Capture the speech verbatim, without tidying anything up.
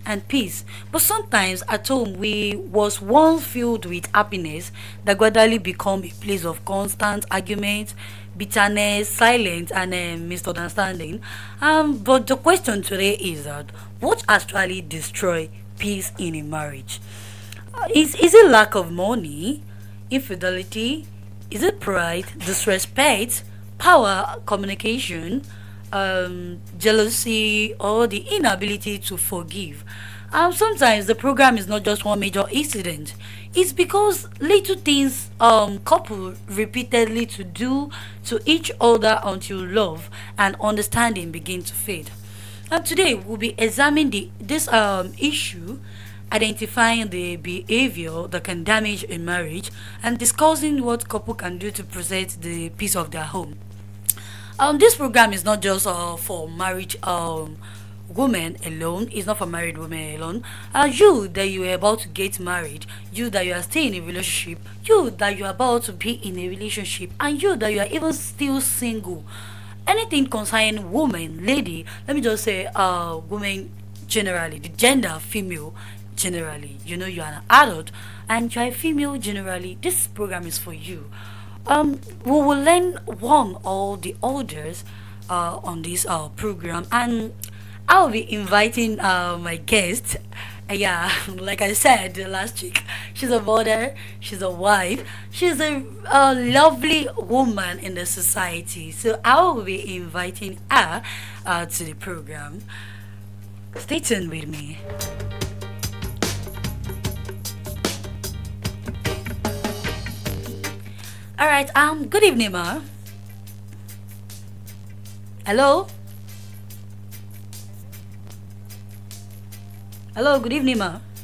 and peace. But sometimes at home we was once filled with happiness that gradually become a place of constant argument, bitterness, silence, and um, misunderstanding. Um, but the question today is that what actually destroy peace in a marriage? Uh, Is is it lack of money, infidelity? Is it pride, disrespect, power, communication, um, jealousy, or the inability to forgive? Um, sometimes the program is not just one major incident. It's because little things um couple repeatedly to do to each other until love and understanding begin to fade. And today we'll be examining the, this um, issue, identifying the behavior that can damage a marriage, and discussing what couple can do to protect the peace of their home. Um, this program is not just uh, for marriage um women alone. It's not for married women alone. Uh, you that you are about to get married, you that you are still in a relationship, you that you are about to be in a relationship, and you that you are even still single. Anything concerning woman, lady, let me just say, uh, women generally, the gender female generally. You know, you are an adult and you are a female generally. This program is for you. Um, we will learn one or the others uh, on this uh, program, and I'll be inviting uh, my guest. Uh, Yeah, like I said last week, she's a mother, she's a wife, she's a, a lovely woman in the society. So I will be inviting her uh, to the program. Stay tuned with me. All right. Um. Good evening, ma. Hello. Hello. Good evening, ma.